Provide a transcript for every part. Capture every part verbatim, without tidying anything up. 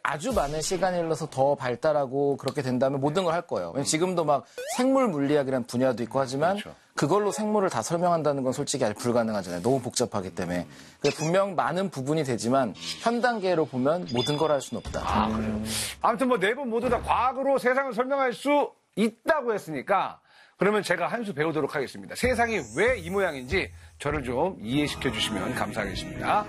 아주 많은 시간이 흘러서 더 발달하고 그렇게 된다면 모든 걸 할 거예요. 왜냐면 지금도 막 생물 물리학이라는 분야도 있고 하지만 그렇죠. 그걸로 생물을 다 설명한다는 건 솔직히 아직 불가능하잖아요. 너무 복잡하기 때문에. 분명 많은 부분이 되지만 현 단계로 보면 모든 걸 할 수는 없다. 아, 그래요? 아무튼 뭐 네 분 모두 다 과학으로 세상을 설명할 수 있다고 했으니까 그러면 제가 한 수 배우도록 하겠습니다. 세상이 왜 이 모양인지 저를 좀 이해시켜 주시면 감사하겠습니다.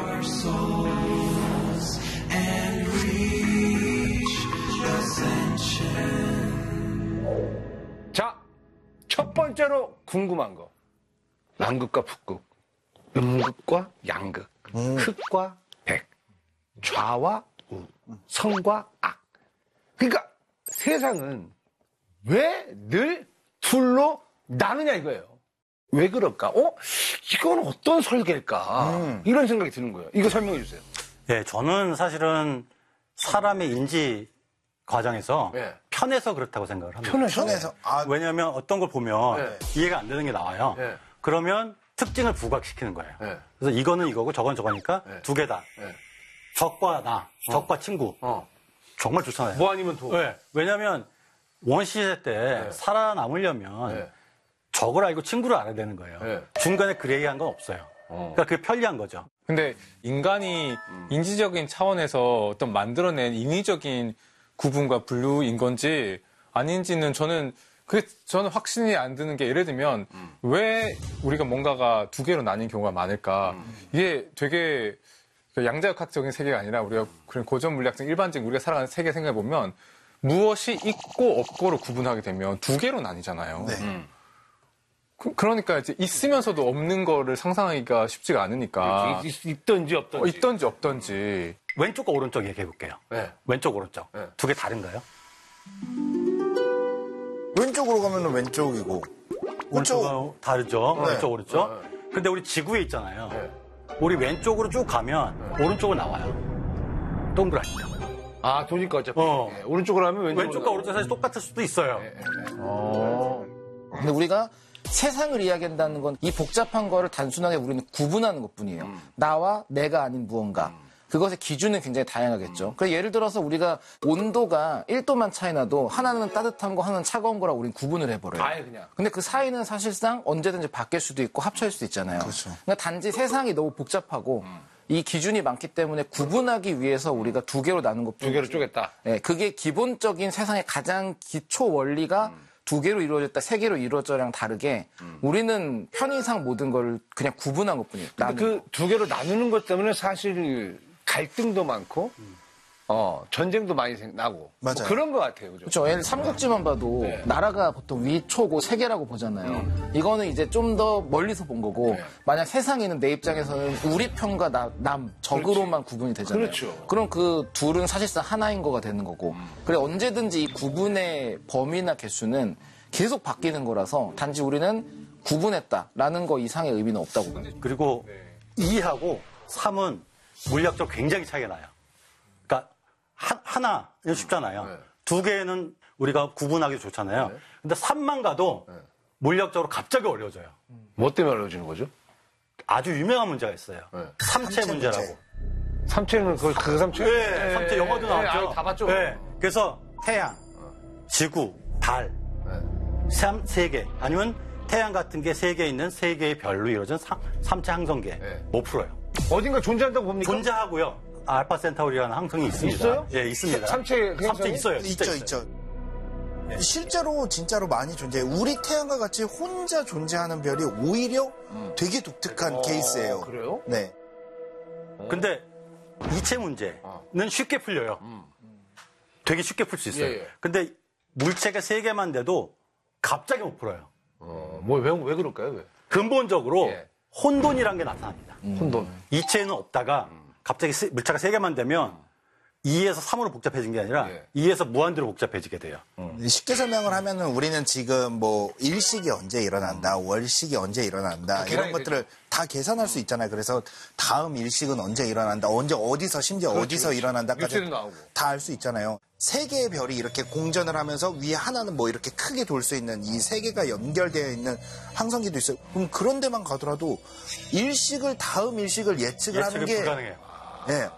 자, 첫 번째로 궁금한 거. 남극과 북극, 음극과 양극, 음. 흑과 백, 좌와 우, 성과 악. 그러니까 세상은 왜 늘 둘로 나누냐 이거예요. 왜 그럴까? 어? 이건 어떤 설계일까? 음. 이런 생각이 드는 거예요. 이거 설명해 주세요. 네, 저는 사실은 사람의 인지 과정에서 네. 편해서 그렇다고 생각을 합니다. 편해서? 편해서. 아, 왜냐하면 어떤 걸 보면 네. 이해가 안 되는 게 나와요. 네. 그러면 특징을 부각시키는 거예요. 네. 그래서 이거는 이거고 저건 저거니까 네. 두 개다. 네. 적과 나, 적과 친구. 어. 정말 좋잖아요. 뭐 아니면 도. 네. 왜냐하면 원시시대 때 네. 살아남으려면 네. 적을 알고 친구를 알아야 되는 거예요. 네. 중간에 그레이한 건 없어요. 어. 그러니까 그게 편리한 거죠. 근데 인간이 음. 인지적인 차원에서 어떤 만들어낸 인위적인 구분과 분류인 건지 아닌지는 저는 그게 저는 확신이 안 드는 게 예를 들면 음. 왜 우리가 뭔가가 두 개로 나뉜 경우가 많을까? 음. 이게 되게 양자역학적인 세계가 아니라 우리가 그런 고전 물리학적 일반적인 우리가 살아가는 세계 생각해 보면 무엇이 있고 없고로 구분하게 되면 두 개로 나뉘잖아요. 네. 음. 그, 그러니까 이제 있으면서도 없는 거를 상상하기가 쉽지가 않으니까 있, 있던지 없던지. 어, 있던지 없던지. 왼쪽과 오른쪽 얘기해 볼게요. 네. 왼쪽, 오른쪽. 네. 두 개 다른가요? 왼쪽으로 가면 왼쪽이고. 오른쪽은 다르죠. 네. 왼쪽, 오른쪽. 근데 우리 지구에 있잖아요. 네. 우리 왼쪽으로 쭉 가면 오른쪽으로 나와요. 동그라미가. 아, 도니까 어차피. 어. 네. 오른쪽으로 하면 왼쪽으로. 왼쪽과 오른쪽 사실 똑같을 수도 있어요. 네. 어. 근데 우리가 세상을 이야기한다는 건 이 복잡한 거를 단순하게 우리는 구분하는 것뿐이에요. 음. 나와 내가 아닌 무언가. 음. 그것의 기준은 굉장히 다양하겠죠. 음. 그래서 예를 들어서 우리가 온도가 일 도만 차이 나도 하나는 따뜻한 거, 하나는 차가운 거라고 우리는 구분을 해버려요. 아예 그냥. 근데 그 사이는 사실상 언제든지 바뀔 수도 있고 합쳐질 수도 있잖아요. 그렇죠. 그러니까 단지 세상이 너무 복잡하고 이 기준이 많기 때문에 구분하기 위해서 우리가 두 개로 나눈 것뿐이죠. 두 개로 쪼갰다. 네, 그게 기본적인 세상의 가장 기초 원리가 음. 두 개로 이루어졌다, 세 개로 이루어져랑 다르게 음. 우리는 편의상 모든 걸 그냥 구분한 것뿐이에요. 근데 그 두 개로 나누는 것 때문에 사실 갈등도 많고, 어, 전쟁도 많이 생- 나고. 맞아요. 뭐 그런 것 같아요. 그죠? 그렇죠. 예를 삼국지만 봐도 네. 나라가 보통 위, 초고 세 개라고 보잖아요. 이거는 이제 좀 더 멀리서 본 거고 네. 만약 세상에는 내 입장에서는 우리 편과 나, 남, 적으로만 구분이 되잖아요. 그렇죠. 그럼 그 둘은 사실상 하나인 거가 되는 거고 그래 언제든지 이 구분의 범위나 개수는 계속 바뀌는 거라서 단지 우리는 구분했다라는 거 이상의 의미는 없다고 봐요. 그리고 이하고 삼은 물리학적으로 굉장히 차이가 나요. 그러니까 하, 하나 이거 쉽잖아요. 네. 두 개는 우리가 구분하기 좋잖아요. 네. 근데 삼만 가도 네. 물리학적으로 갑자기 어려워져요. 뭐 때문에 어려워지는 거죠? 아주 유명한 문제가 있어요. 네. 삼체, 삼체 문제라고. 문제. 삼체는 그, 그 삼체? 네, 삼체 영화도 나왔죠. 아, 다 봤죠? 네. 그래서 태양, 지구, 달, 네. 삼, 세 개. 아니면 태양 같은 게 세 개 있는 세 개의 별로 이루어진 삼, 삼체 항성계. 네. 못 풀어요. 어딘가 존재한다고 봅니까? 존재하고요. 알파 센타우리라는 항성이 있습니다. 있어요? 예, 있습니다. 삼체 그 삼체 행성이? 있어요. 진짜 있죠, 있어요. 있죠. 실제로 진짜로 많이 존재해요. 우리 태양과 같이 혼자 존재하는 별이 오히려 되게 독특한 어, 케이스예요. 그래요? 네. 근데 이체 문제는 쉽게 풀려요. 되게 쉽게 풀 수 있어요. 예, 예. 근데 물체가 세 개만 돼도 갑자기 못 풀어요. 어, 뭐, 왜, 왜 그럴까요? 왜? 근본적으로 예. 혼돈이라는 게 나타납니다. 혼돈. 이체는 없다가 갑자기 세- 물체가 세 개만 되면 이에서 삼으로 복잡해진 게 아니라 예. 이에서 무한대로 복잡해지게 돼요. 쉽게 설명을 하면은 우리는 지금 뭐 일식이 언제 일어난다, 월식이 언제 일어난다 이런 계산이 것들을 다 계산할 수 있잖아요. 그래서 다음 일식은 언제 일어난다, 언제 어디서 심지어 어디서 그렇죠. 일어난다까지 뉴스에도 나오고. 다 알 수 있잖아요. 세 개의 별이 이렇게 공전을 하면서 위에 하나는 뭐 이렇게 크게 돌 수 있는 이 세 개가 연결되어 있는 항성기도 있어요. 그럼 그런 데만 가더라도 일식을 다음 일식을 예측을 예측이 하는 게 불가능해요. 예.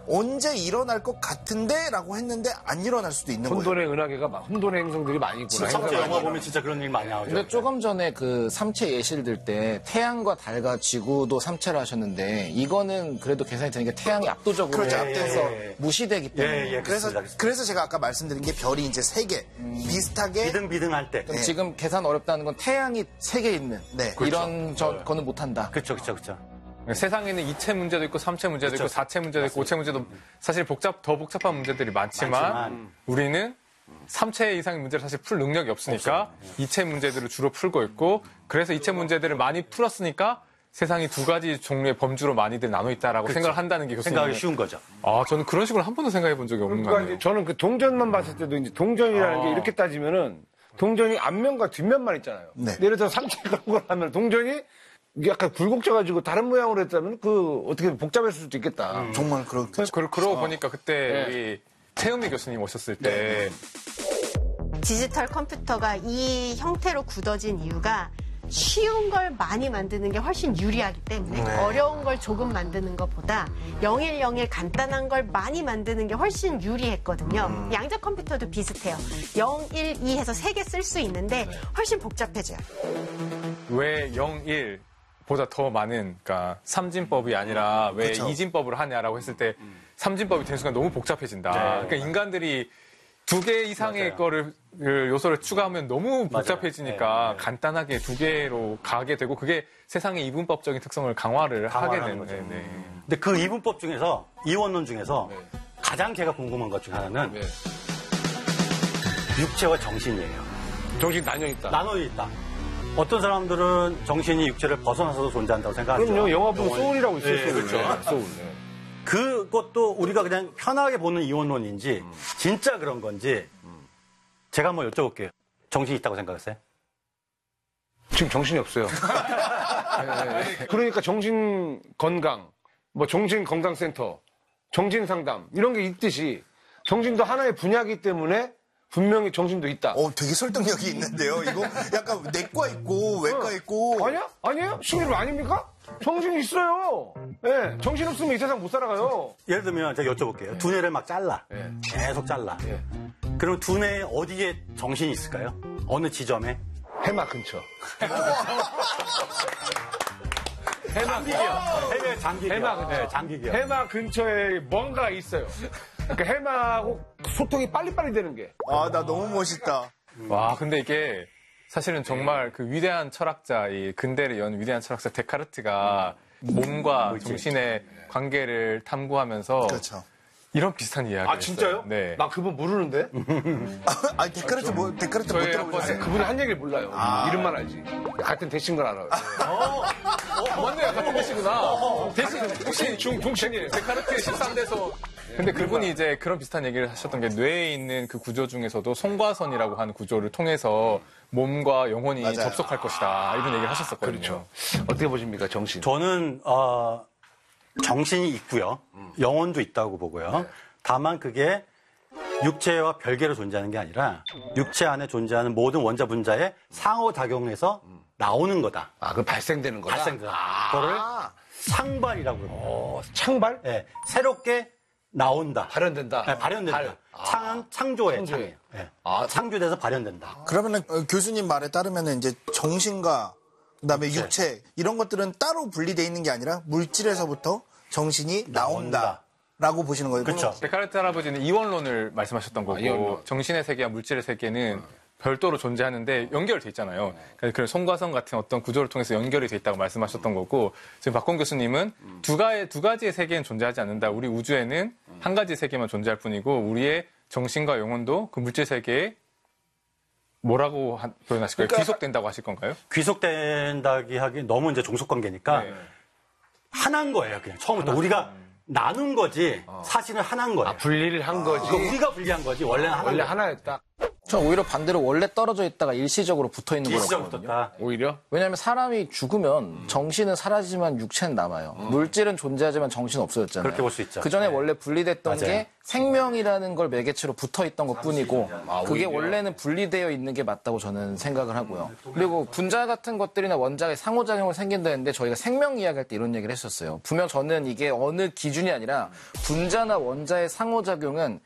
언제 일어날 것 같은데라고 했는데 안 일어날 수도 있는 거예요. 혼돈의 은하계가 막 혼돈의 행성들이 많이 있구나. 진짜 영화 보면 진짜 그런 일 많이 나오죠. 근데 조금 전에 그 삼체 예시를 들 때 태양과 달과 지구도 삼체를 하셨는데 이거는 그래도 계산이 되는 게 태양이 압도적으로 그렇죠. 앞에서 예, 예, 예. 무시되기 때문에. 예, 예, 그래서 그렇습니다. 그래서 제가 아까 말씀드린 게 별이 이제 세 개 비슷하게 비등비등할 때. 그럼 지금 계산 어렵다는 건 태양이 세 개 있는 네. 이런 저, 거는 못한다. 그렇죠, 그렇죠, 그렇죠. 세상에는 이체 문제도 있고 삼체 문제도 있고 사체 문제도 있고 오체 문제도 사실 복잡 더 복잡한 문제들이 많지만, 많지만. 우리는 삼체 이상의 문제를 사실 풀 능력이 없으니까 이체 문제들을 주로 풀고 있고 그래서 이체 문제들을 많이 풀었으니까 세상이 두 가지 종류의 범주로 많이들 나눠 있다라고 생각을 한다는 게 교수님. 생각하기 쉬운 거죠. 아, 저는 그런 식으로 한 번도 생각해 본 적이 없는 거 그러니까 같아요. 이제 저는 그 동전만 봤을 때도 이제 동전이라는 게 이렇게 따지면은 동전이 앞면과 뒷면만 있잖아요. 네. 예를 들어서 삼체 그런 걸 하면 동전이 이게 약간 굴곡져가지고 다른 모양으로 했다면 그 어떻게 복잡했을 수도 있겠다. 음. 정말 그렇게 그, 그러고 보니까 그때 우리 최은미 교수님 오셨을 때 디지털 컴퓨터가 이 형태로 굳어진 이유가 쉬운 걸 많이 만드는 게 훨씬 유리하기 때문에 어려운 걸 조금 만드는 것보다 영일영일 간단한 걸 많이 만드는 게 훨씬 유리했거든요. 양자 컴퓨터도 비슷해요. 영, 일, 이 해서 세 개 쓸 수 있는데 훨씬 복잡해져요. 왜 영, 일 보다 더 많은, 그러니까 삼진법이 아니라 왜 그쵸. 이진법을 하냐라고 했을 때 삼진법이 되는 순간 너무 복잡해진다. 그러니까 인간들이 두 개 이상의 거를 요소를 추가하면 너무 복잡해지니까 네, 네. 간단하게 두 개로 가게 되고 그게 세상의 이분법적인 특성을 강화를 하게 강화하는 되는 거죠. 거예요. 네. 근데 그 이분법 중에서 이원론 중에서 가장 제가 궁금한 것 중 하나는 네. 육체와 정신이에요. 정신 나뉘어 있다. 나눠 있다. 어떤 사람들은 정신이 육체를 벗어나서도 존재한다고 생각하죠. 그럼요. 영화 보면 소울이라고 있어요. 네, 소울. 그렇죠. 네, 소울. 네. 그것도 우리가 그냥 편하게 보는 이원론인지 진짜 그런 건지 제가 한번 여쭤볼게요. 정신이 있다고 생각하세요? 지금 정신이 없어요. 네. 그러니까 정신 건강, 뭐 정신 건강센터, 정신 상담 이런 게 있듯이 정신도 하나의 분야이기 때문에 분명히 정신도 있다. 어, 되게 설득력이 있는데요. 이거 약간 내과 있고 외과 있고. 아니야? 아니에요? 신의로 아닙니까? 정신이 있어요. 예, 정신 없으면 이 세상 못 살아가요. 예를 들면 제가 여쭤볼게요. 두뇌를 막 잘라. 네. 계속 잘라. 그럼 두뇌 어디에 정신이 있을까요? 어느 지점에? 해마 근처. 장기기요. 해외 장기기요. 해마 근처. 네, 장기기요. 해마 근처에 뭔가 있어요. 그러니까 해마하고 소통이 빨리빨리 되는 게. 아, 나 너무 멋있다. 와, 근데 이게 사실은 정말 그 위대한 철학자, 이 근대를 연 위대한 철학자 데카르트가 몸과 정신의 관계를 탐구하면서 그렇죠. 이런 비슷한 이야기를 아, 진짜요? 했어요. 네. 나 그분 모르는데? 아, 데카르트 뭐, 데카르트 못 저희 들어보셨어요? 그분이 한 얘기를 몰라요. 이름만 알지. 같은 대신 걸 알아요. 어, 맞네요. 같은 대시구나. 대신, 혹시 중, 중신이에요. 데카르트의 십삼 대서. 근데 그분이 이제 그런 비슷한 얘기를 하셨던 게 뇌에 있는 그 구조 중에서도 송과선이라고 하는 구조를 통해서 몸과 영혼이 맞아요. 접속할 것이다. 이런 얘기를 하셨었거든요. 그렇죠. 어떻게 보십니까, 정신? 저는 어, 정신이 있고요. 영혼도 있다고 보고요. 다만 그게 육체와 별개로 존재하는 게 아니라 육체 안에 존재하는 모든 원자 분자의 상호작용에서 나오는 거다. 아, 그 발생되는 거다? 발생되다. 그거를 상발이라고 그럽니다. 어, 창발? 예, 새롭게 나온다. 발현된다. 네, 발현된다. 발. 창은 창조의 창조의. 창. 예. 아, 창조돼서 발현된다. 그러면은 어, 교수님 말에 따르면은 이제 정신과 그다음에 육체. 육체 이런 것들은 따로 분리되어 있는 게 아니라 물질에서부터 정신이 나온다라고 보시는 거예요. 그렇죠. 데카르트 할아버지는 이원론을 말씀하셨던 거고 이원론. 정신의 세계와 물질의 세계는 별도로 존재하는데 연결돼 있잖아요. 그러니까 그런 송과선 같은 어떤 구조를 통해서 연결이 돼 있다고 말씀하셨던 거고 지금 박건 교수님은 두 가지 두 가지의 세계는 존재하지 않는다. 우리 우주에는 한 가지 세계만 존재할 뿐이고 우리의 정신과 영혼도 그 물질 세계에 뭐라고 한- 표현하실 거예요? 그러니까- 귀속된다고 하실 건가요? 귀속된다기 하기 너무 이제 종속 관계니까 네. 하나인 거예요. 그냥 처음부터 우리가 나눈 거지 사실은 하나인 거예요. 아, 분리를 한 거지. 그러니까 우리가 분리한 거지 원래는 하나인 원래 거예요. 하나였다. 저 오히려 반대로 원래 떨어져 있다가 일시적으로 붙어 있는 거라고 일시적으로 보거든요. 붙었다. 오히려? 왜냐하면 사람이 죽으면 정신은 사라지지만 육체는 남아요. 물질은 존재하지만 정신은 없어졌잖아요. 그렇게 볼 수 있죠. 그 전에 원래 분리됐던 맞아요. 게 생명이라는 걸 매개체로 붙어 있던 것 뿐이고 그게 원래는 분리되어 있는 게 맞다고 저는 생각을 하고요. 그리고 분자 같은 것들이나 원자의 상호작용을 생긴다는데 저희가 생명 이야기할 때 이런 얘기를 했었어요. 분명 저는 이게 어느 기준이 아니라 분자나 원자의 상호작용은